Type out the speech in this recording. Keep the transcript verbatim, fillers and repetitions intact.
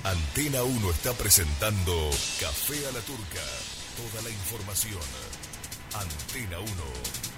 Antena uno está presentando Café a la Turca. Toda la información. Antena uno.